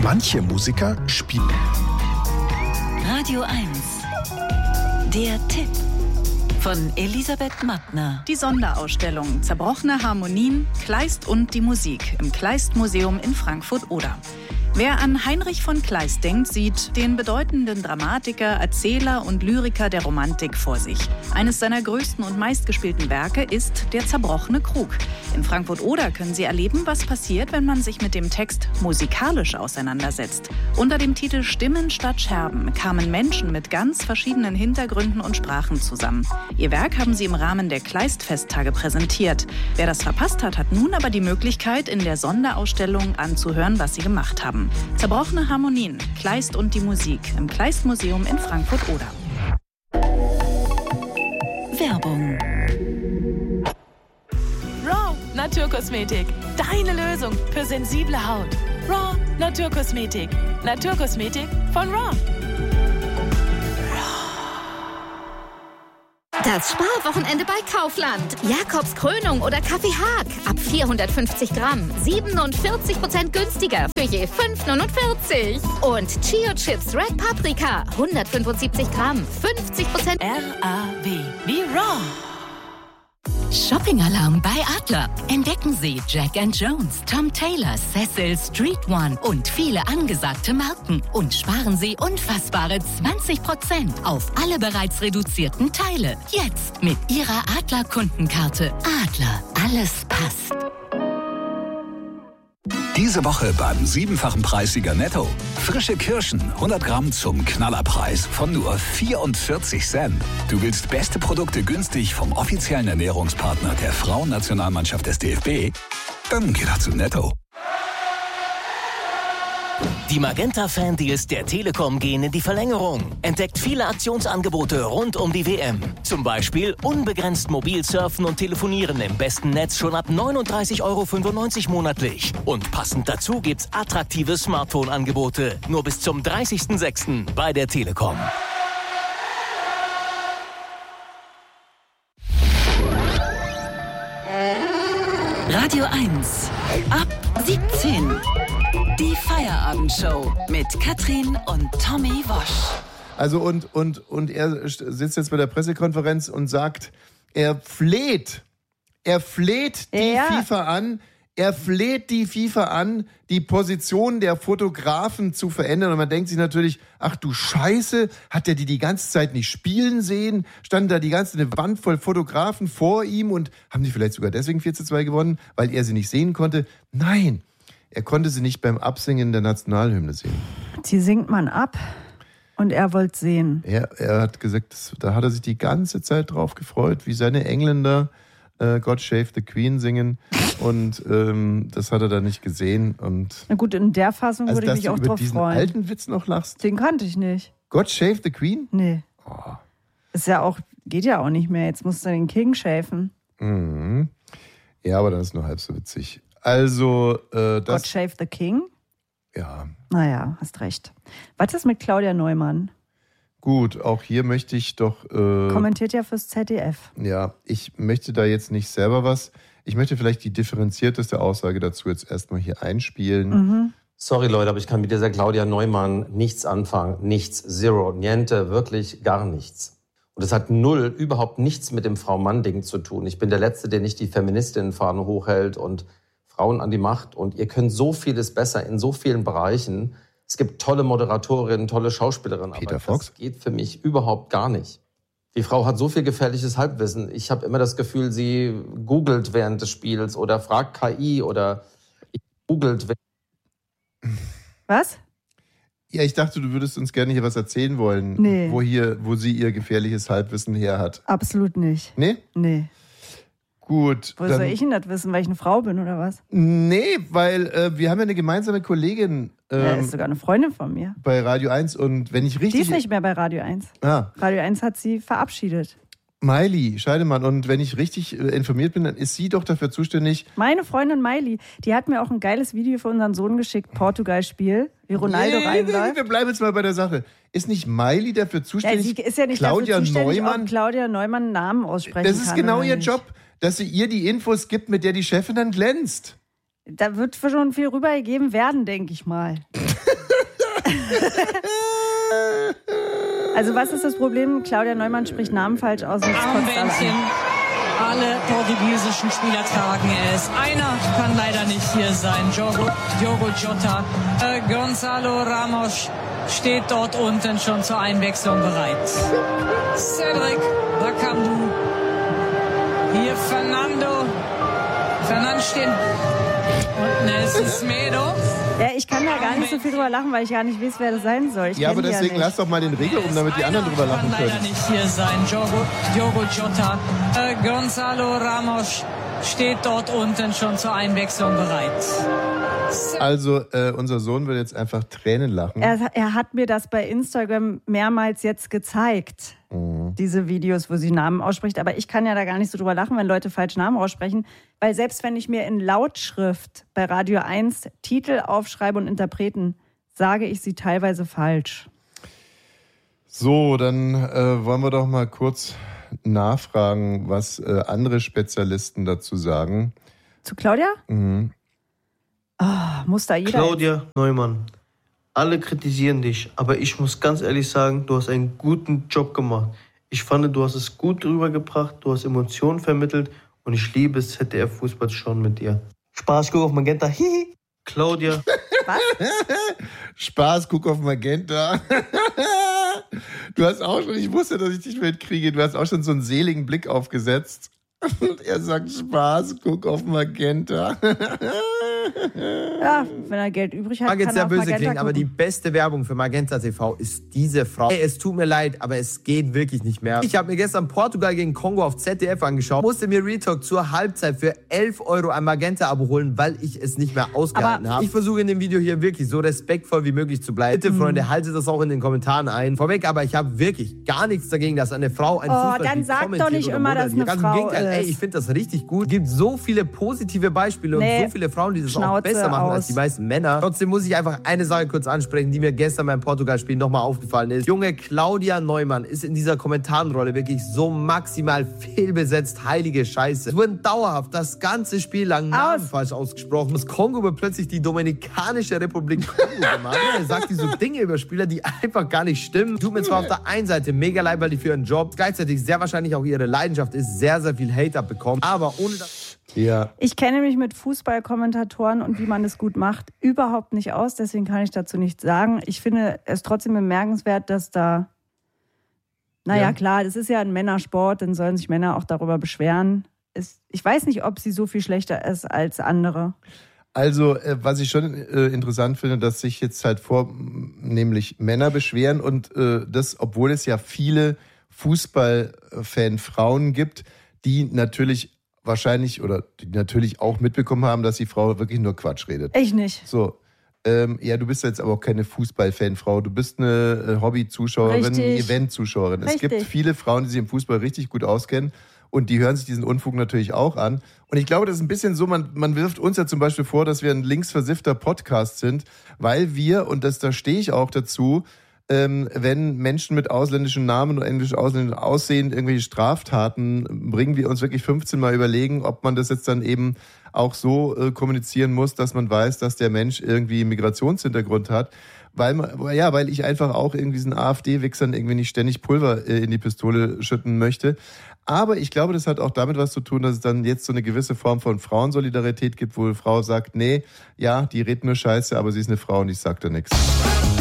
Manche Musiker spielen. Radio 1. Der Tipp von Elisabeth Mattner. Die Sonderausstellung Zerbrochene Harmonien, Kleist und die Musik im Kleist-Museum in Frankfurt-Oder. Wer an Heinrich von Kleist denkt, sieht den bedeutenden Dramatiker, Erzähler und Lyriker der Romantik vor sich. Eines seiner größten und meistgespielten Werke ist Der zerbrochene Krug. In Frankfurt-Oder können Sie erleben, was passiert, wenn man sich mit dem Text musikalisch auseinandersetzt. Unter dem Titel Stimmen statt Scherben kamen Menschen mit ganz verschiedenen Hintergründen und Sprachen zusammen. Ihr Werk haben sie im Rahmen der Kleist-Festtage präsentiert. Wer das verpasst hat, hat nun aber die Möglichkeit, in der Sonderausstellung anzuhören, was sie gemacht haben. Zerbrochene Harmonien, Kleist und die Musik im Kleist-Museum in Frankfurt-Oder. Werbung. Raw Naturkosmetik. Deine Lösung für sensible Haut. Raw Naturkosmetik. Naturkosmetik von Raw. Das Sparwochenende bei Kaufland. Jakobs Krönung oder Kaffee Haag. Ab 450 Gramm. 47% günstiger für je 5,49. Und Chio Chips Red Paprika. 175 Gramm. 50% RAW wie Raw. Shopping-Alarm bei Adler. Entdecken Sie Jack & Jones, Tom Taylor, Cecil, Street One und viele angesagte Marken. Und sparen Sie unfassbare 20% auf alle bereits reduzierten Teile. Jetzt mit Ihrer Adler-Kundenkarte. Adler, alles passt. Diese Woche beim 7-fachen Preissieger Netto. Frische Kirschen, 100 Gramm zum Knallerpreis von nur 44 Cent. Du willst beste Produkte günstig vom offiziellen Ernährungspartner der Frauennationalmannschaft des DFB? Dann geh doch zu Netto. Die Magenta-Fan-Deals der Telekom gehen in die Verlängerung. Entdeckt viele Aktionsangebote rund um die WM. Zum Beispiel unbegrenzt mobil surfen und telefonieren im besten Netz schon ab 39,95 € monatlich. Und passend dazu gibt's attraktive Smartphone-Angebote. Nur bis zum 30.06. bei der Telekom. Radio 1. Ab 17. Die Feierabendshow mit Katrin und Tommy Wosch. Also und er sitzt jetzt bei der Pressekonferenz und sagt, er fleht die FIFA an, die Position der Fotografen zu verändern. Und man denkt sich natürlich, ach du Scheiße, hat der die ganze Zeit nicht spielen sehen? Stand da eine Wand voll Fotografen vor ihm und haben die vielleicht sogar deswegen 4:2 gewonnen, weil er sie nicht sehen konnte? Nein, er konnte sie nicht beim Absingen der Nationalhymne sehen. Die singt man ab und er wollte sehen. Er hat gesagt, da hat er sich die ganze Zeit drauf gefreut, wie seine Engländer God Save the Queen singen. Und das hat er dann nicht gesehen. Und na gut, in der Fassung würde ich mich auch drauf freuen. Dass du über diesen alten Witz noch lachst? Den kannte ich nicht. God Save the Queen? Nee. Oh. Ist ja auch, geht ja auch nicht mehr. Jetzt musst du den King schäfen. Mhm. Ja, aber dann ist nur halb so witzig. Also, God Save the King? Ja. Naja, hast recht. Was ist mit Claudia Neumann? Gut, auch hier möchte ich doch... kommentiert ja fürs ZDF. Ja, ich möchte da jetzt nicht selber was. Ich möchte vielleicht die differenzierteste Aussage dazu jetzt erstmal hier einspielen. Mhm. Sorry Leute, aber ich kann mit dieser Claudia Neumann nichts anfangen. Nichts, zero, niente, wirklich gar nichts. Und es hat überhaupt nichts mit dem Frau-Mann-Ding zu tun. Ich bin der Letzte, der nicht die Feministinnenfahne hochhält und Frauen an die Macht. Und ihr könnt so vieles besser in so vielen Bereichen. Es gibt tolle Moderatorinnen, tolle Schauspielerinnen, aber das geht für mich überhaupt gar nicht. Die Frau hat so viel gefährliches Halbwissen. Ich habe immer das Gefühl, sie googelt während des Spiels oder fragt KI oder googelt. Was? Ja, ich dachte, du würdest uns gerne hier was erzählen wollen, nee. wo sie ihr gefährliches Halbwissen her hat. Absolut nicht. Nee? Nee. Gut. Wo soll ich denn das wissen, weil ich eine Frau bin oder was? Nee, weil wir haben ja eine gemeinsame Kollegin. Ist sogar eine Freundin von mir. Bei Radio 1 und wenn ich richtig... Die ist nicht mehr bei Radio 1. Ah. Radio 1 hat sie verabschiedet. Miley Scheidemann. Und wenn ich richtig informiert bin, dann ist sie doch dafür zuständig. Meine Freundin Miley, die hat mir auch ein geiles Video für unseren Sohn geschickt, Portugal-Spiel, wie Ronaldo reinläuft. Wir bleiben jetzt mal bei der Sache. Ist nicht Miley dafür zuständig? Ja, sie ist ja nicht Claudia dafür zuständig, Neumann? ob Claudia Neumann einen Namen aussprechen kann. Das ist genau ihr Job, dass sie ihr die Infos gibt, mit der die Chefin dann glänzt. Da wird schon viel rübergegeben werden, denke ich mal. Also was ist das Problem? Claudia Neumann spricht Namen falsch aus und es kotzt alle an. Alle portugiesischen Spieler tragen es. Einer kann leider nicht hier sein. Diogo Jota. Gonzalo Ramos steht dort unten schon zur Einwechslung bereit. Cedric Bakambu. Hier Fernandes steht. Und Nelson Semedo. Ja, ich kann da gar nicht so viel drüber lachen, weil ich gar nicht weiß, wer das sein soll. Ja, aber deswegen lass doch mal den Regel um, damit die anderen drüber lachen können. Kann leider nicht hier sein. Diogo Jota. Gonzalo Ramos steht dort unten schon zur Einwechslung bereit. Also, unser Sohn will jetzt einfach Tränen lachen. Er hat mir das bei Instagram mehrmals jetzt gezeigt, diese Videos, wo sie Namen ausspricht. Aber ich kann ja da gar nicht so drüber lachen, wenn Leute falsch Namen aussprechen. Weil selbst wenn ich mir in Lautschrift bei Radio 1 Titel aufschreibe und Interpreten, sage ich sie teilweise falsch. So, dann wollen wir doch mal kurz nachfragen, was andere Spezialisten dazu sagen. Zu Claudia? Mhm. Muss da jeder... Claudia Neumann, alle kritisieren dich, aber ich muss ganz ehrlich sagen, du hast einen guten Job gemacht. Ich fand, du hast es gut rübergebracht, du hast Emotionen vermittelt und ich liebe es, ZDF-Fußball schon mit dir. Spaß, guck auf Magenta, hihi. Claudia. Was? Spaß, guck auf Magenta. Du hast auch schon, ich wusste, dass ich dich mitkriege, du hast auch schon so einen seligen Blick aufgesetzt. Und er sagt, Spaß, guck auf Magenta. Ja, wenn er Geld übrig hat, mag jetzt kann sehr er auf böse Magenta klingen, aber die gucken. beste Werbung für Magenta TV ist diese Frau. Hey, es tut mir leid, aber es geht wirklich nicht mehr. Ich habe mir gestern Portugal gegen Kongo auf ZDF angeschaut, musste mir Real Talk zur Halbzeit für 11 € ein Magenta-Abo holen, weil ich es nicht mehr ausgehalten habe. Ich versuche in dem Video hier wirklich so respektvoll wie möglich zu bleiben. Bitte, Freunde, haltet das auch in den Kommentaren ein. Vorweg, aber ich habe wirklich gar nichts dagegen, dass eine Frau ein Fußballspiel dann sag doch nicht immer, dass eine Ganz Frau im Gegenteil, ist. ey, ich finde das richtig gut. Es gibt so viele positive Beispiele und so viele Frauen, die das auch Schnauze besser machen als aus. die meisten Männer. Trotzdem muss ich einfach eine Sache kurz ansprechen, die mir gestern beim Portugal-Spiel nochmal aufgefallen ist. Junge, Claudia Neumann ist in dieser Kommentarenrolle wirklich so maximal fehlbesetzt, heilige Scheiße. Es wurden dauerhaft das ganze Spiel lang Namen falsch ausgesprochen. Das Kongo wird plötzlich die Dominikanische Republik Kongo gemacht. Er sagt diese Dinge über Spieler, die einfach gar nicht stimmen. Tut mir zwar auf der einen Seite mega leid, weil die für ihren Job gleichzeitig sehr wahrscheinlich auch ihre Leidenschaft ist, sehr, sehr viel Hate abbekommen. Aber ohne das... Ja. Ich kenne mich mit Fußballkommentatoren und wie man es gut macht überhaupt nicht aus, deswegen kann ich dazu nichts sagen. Ich finde es trotzdem bemerkenswert, dass da, naja klar, das ist ja ein Männersport, dann sollen sich Männer auch darüber beschweren. Ich weiß nicht, ob sie so viel schlechter ist als andere. Also, was ich schon interessant finde, dass sich jetzt halt vornehmlich Männer beschweren und das, obwohl es ja viele Fußballfan-Frauen gibt, die natürlich wahrscheinlich oder die natürlich auch mitbekommen haben, dass die Frau wirklich nur Quatsch redet. Ich nicht. So. Ja, du bist jetzt aber auch keine Fußball-Fanfrau. Du bist eine Hobby-Zuschauerin, Event-Zuschauerin. Es gibt viele Frauen, die sich im Fußball richtig gut auskennen und die hören sich diesen Unfug natürlich auch an. Und ich glaube, das ist ein bisschen so, man wirft uns ja zum Beispiel vor, dass wir ein linksversiffter Podcast sind, weil wir, und da stehe ich auch dazu, wenn Menschen mit ausländischen Namen oder englisch ausländischen Aussehen irgendwelche Straftaten bringen, wir uns wirklich 15 Mal überlegen, ob man das jetzt dann eben auch so kommunizieren muss, dass man weiß, dass der Mensch irgendwie Migrationshintergrund hat. Weil ich einfach auch irgendwie diesen AfD-Wichsern irgendwie nicht ständig Pulver in die Pistole schütten möchte. Aber ich glaube, das hat auch damit was zu tun, dass es dann jetzt so eine gewisse Form von Frauensolidarität gibt, wo eine Frau sagt, nee, ja, die redet nur Scheiße, aber sie ist eine Frau und ich sag da nichts.